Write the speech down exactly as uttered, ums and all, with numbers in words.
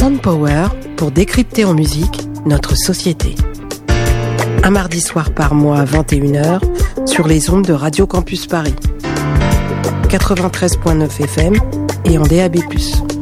Soundpower pour décrypter en musique notre société. Un mardi soir par mois à vingt et une heures sur les ondes de Radio Campus Paris. quatre-vingt-treize virgule neuf F M et en D A B plus.